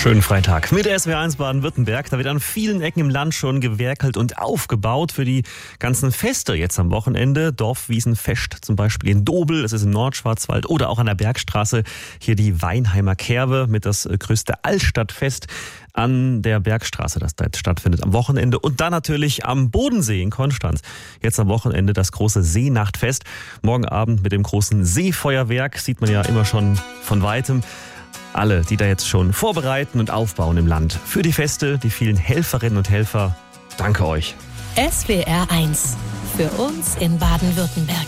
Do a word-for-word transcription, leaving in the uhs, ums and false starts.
Schönen Freitag mit der S W R eins Baden-Württemberg. Da wird an vielen Ecken im Land schon gewerkelt und aufgebaut für die ganzen Feste jetzt am Wochenende. Dorfwiesenfest zum Beispiel in Dobel, das ist im Nordschwarzwald, oder auch an der Bergstraße. Hier die Weinheimer Kerwe mit das größte Altstadtfest an der Bergstraße, das da jetzt stattfindet am Wochenende. Und dann natürlich am Bodensee in Konstanz. Jetzt am Wochenende das große Seenachtfest. Morgen Abend mit dem großen Seefeuerwerk, sieht man ja immer schon von Weitem. Alle, die da jetzt schon vorbereiten und aufbauen im Land. Für die Feste, die vielen Helferinnen und Helfer, danke euch. S W R eins. Für uns in Baden-Württemberg.